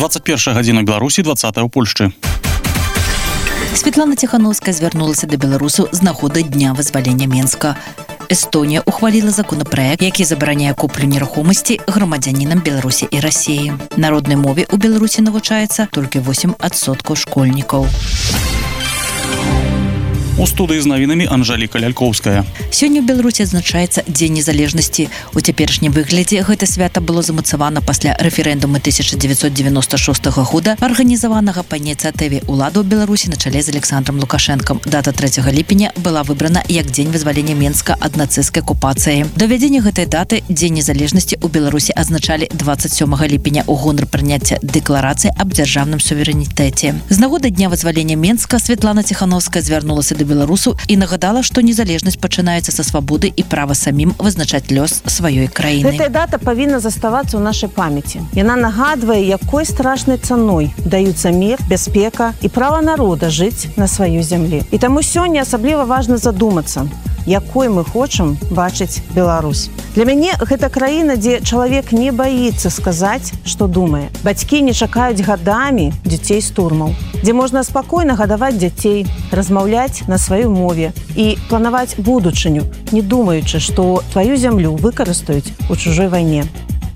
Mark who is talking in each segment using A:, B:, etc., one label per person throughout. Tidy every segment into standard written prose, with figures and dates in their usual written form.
A: 21 гадзіна ў Беларусі, 20 ў Польшчы.
B: Святлана Ціхановская звярнулася да беларусаў з нагоды Дня вызвалення Менска. Эстонія ухваліла законопроект, які забараняе куплю нерухомасці грамадзянінам Беларусі і Расіі. Народнай мове ў Беларусі навучаецца толькі 8% школьнікаў.
A: У студыі з навінамі Анжаліка Лялькоўская.
B: Сёння ў Беларусі адзначаецца Дзень незалежнасці. У цяперашнім выглядзе гэта свята было замацавана пасля рэферэндуму 1996 года, арганізаванага па ініцыятыве ўладаў Беларусі на чале з Александром Лукашэнкам. Дата 3 ліпеня была выбрана як Дзень вызвалення Менска ад нацысцкай акупацыі. Да ўвядзення гэтай даты Дзень незалежнасці ў Беларусі адзначалі 27 ліпеня ў гонар прыняцця дэкларацыі аб дзяржаўным суверэнітэце. З нагоды Дня вызвалення Менска Святлана Ціхановская звярнулася да беларусаў і нагадала, што незалежнасць пачынаецца са свабоды і права самім вызначаць лёс сваёй краіны.
C: Гэтая дата павінна заставацца ў нашай памяці. Яна нагадвае, якой страшнай цаной даюцца мір, бяспека і права народа жыць на сваёй зямлі. І таму сёння асабліва важна задумацца, якой мы хочам бачыць Беларусь. Для мяне гэта краіна, дзе чалавек не баіцца сказаць, што думае. Бацькі не чакаюць гадамі дзяцей з турмаў, дзе можна спакойна гадаваць дзяцей, размаўляць на сваёй мове і планаваць будучыню, не думаючы, што тваю зямлю выкарыстаюць у чужой вайне.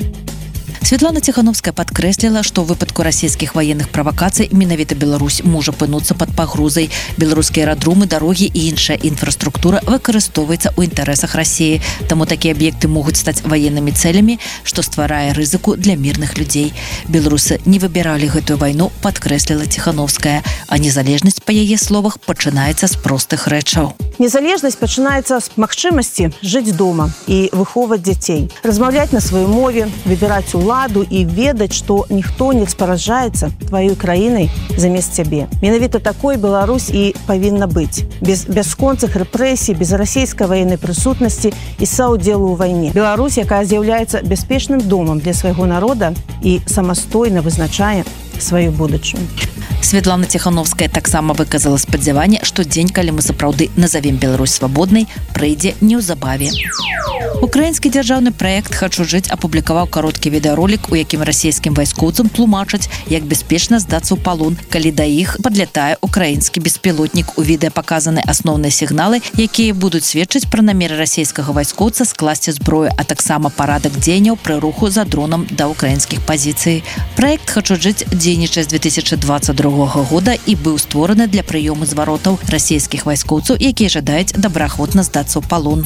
B: Святлана Ціхановская падкрэсліла, што ў выпадку расійскіх ваенных правакацый менавіта Беларусь можа апынуцца пад пагрозай. Беларускія аэрадромы, дарогі і іншая інфраструктура выкарыстоўваецца ў інтарэсах Расіі. Таму такія аб'екты могуць стаць ваеннымі цэлямі, што стварае рызыку для мірных людзей. Беларусы не выбіралі гэтую вайну, падкрэсліла Ціхановская, а незалежнасць, па яе словах, пачынаецца з простых рэчаў.
C: Незалежнасць пачынаецца з магчымасці жыць дома і выхоўваць дзяцей, размаўляць на сваёй мове, выбіраць уладу і ведаць, што ніхто не спараджаецца тваёй краінай замест цябе. Менавіта такой Беларусь і павінна быць. Без бясконцых рэпрэсій, без расійскай ваеннай прысутнасці і саўдзелу ў вайне. Беларусь, якая з'яўляецца бяспечным домам для свайго народа і самастойна вызначае сваю будучыню.
B: Святлана Ціхановская таксама выказала спадзяванне, што дзень, калі мы сапраўды назавем Беларусь свабоднай, прыйдзе неўзабаве. Украінскі дзяржаўны праект «Хачу жыць» апублікаваў кароткі відэаролік, у якім расійскім вайскоўцам тлумачаць, як бяспечна здацца ў палон, калі да іх падлятае украінскі беспілотнік. У відэа паказаны асноўныя сігналы, якія будуць сведчыць пра намеры расійскага вайскоўца скласці зброю, а таксама парадак дзеянняў пры руху за дронам да украінскіх пазіцый. Праект «Хачу жыць» дзейнічае з 2022 года і быў створаны для прыёму зваротаў расійскіх вайскоўцаў, якія жадаюць добраахвотна здацца ў палон.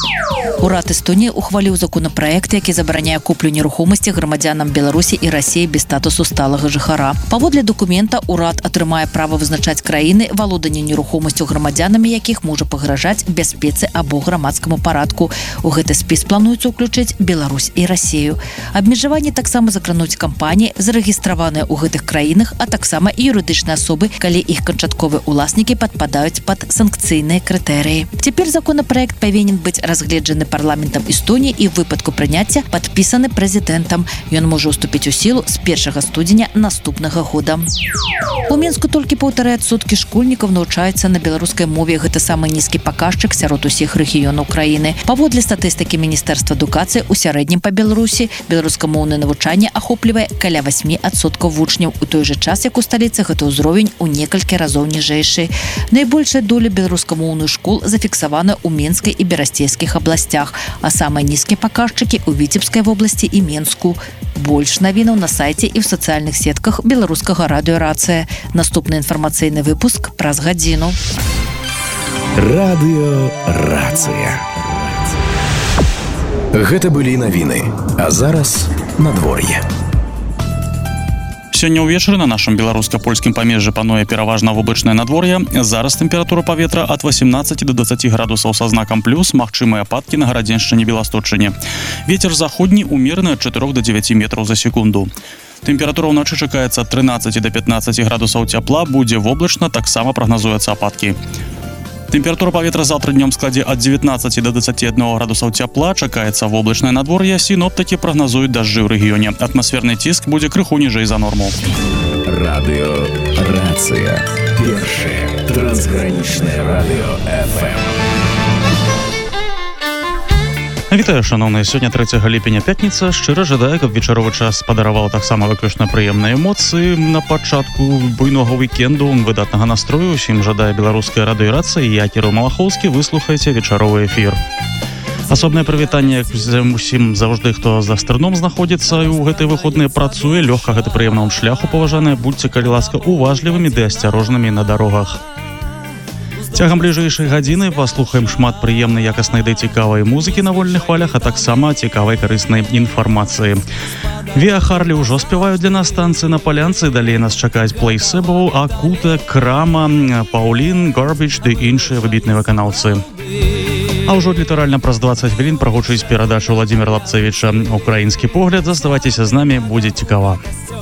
B: Урад Эстонії ухваліў законопроект, які забараняе куплю нерухомасці грамадзянам Беларусі і Расіі без статусу сталага жыхара. Паводле документа урад атрымае права вызначаць краіны, валоданне нерухомасцю грамадзянамі якіх можа пагражаць бяспецы або грамадскаму парадку. У гэты спіс плануецца ўключыць Беларусь і Расію. Абмежаванні таксама закрануць кампаніі, зарэгістраваныя ў гэтых краінах, а таксама і юрыдычныя асобы, калі іх канчатковыя уласнікі падпадаюць пад санкцыйныя крытэрыі. Цяпер законопроект павінен быць разгледжаны парламентам Эстоніі і ў выпадку прыняцця падпісаны прэзідэнтам. Ён можа ўступіць у сілу з 1 студзеня наступнага года. У Мінску толькі 1,5% школьнікаў навучаюцца на беларускай мове. Гэта самы нізкі паказчык сярод усіх рэгіёнаў краіны. Паводле статыстыкі Міністэрства адукацыі, у сярэднім па Беларусі беларускамоўнае навучанне ахоплівае каля 8% вучняў. У той жа час, як у сталіцы, гэты ўзровень у некалькі разоў ніжэйшы. Найбольшая доля беларускамоўных школ зафіксавана ў Менскай і Берасцейскіх абласцях, а самыя нізкія паказчыкі ў Віцебскай вобласці і Менску. Больш навінаў на сайце і ў сацыяльных сетках беларускага радыё «Рацыя». Наступны інфармацыйны выпуск праз гадзіну.
D: Радыё «Рацыя». Гэта былі навіны, а зараз надвор'е.
A: Сёння ўвечары на нашым беларуска-польскім памежжы пануе пераважна воблачнае надвор'е. Зараз тэмпература паветра ад 18 до 20 градусаў са знакам плюс, магчымыя ападкі на Гарадзеншчыне, Беласточчыне. Вецер заходні умераны ад 4 до 9 метраў за секунду. Тэмпература ўначы чакаецца ад 13 до 15 градусаў цяпла, будзе воблачна, таксама прагназуюцца ападкі. Тэмпература паветра заўтра днём складзе ад 19 до 21 градусаў цяпла, чакаецца воблачнае надвор'е, сіноптыкі прагназуюць дажджы ў рэгіёне. Атмасферны ціск будзе крыху ніжэй за норму.
D: Радыё «Рацыя». Першае трансгранічнае радыё FM.
A: Вітаю, шановныя, сёння 3 ліпеня пятніца. Шчыра жадаю, каб вечаровы час падараваў таксама выключна прыемныя эмоцыі на пачатку буйнога вікенду, выдатнага настрою. Усім жадае беларуская радыёрацыя, і я, Кірыл Малахоўскі, выслухайце вечаровы эфір. Асобнае прывітанне усім заўжды, хто за стырном знаходзіцца і ў гэтыя выходныя працуе. Лёгкага ды прыемнаму шляху, паважаныя, будьце, калі ласка, уважлівымі ды асцярожнымі на дарогах. Цягам бліжэйшай гадзіны паслухаем шмат прыемнай, якаснай ды цікавай музыкі на вольных хвалях, а таксама цікавай карыснай інфармацыі. Віа Харлі ўжо спяваюць для нас танцы на палянцы, далей нас чакаюць Плейсэбл, Акута, Крама, Паулін, Гарбідж ды іншыя выбітныя выканаўцы. А ўжо літаральна праз 20 хвілін прагучыць перадачу Владзіміра Лапцэвіча «Украінскі погляд». Заставайцеся з намі, будзе цікава.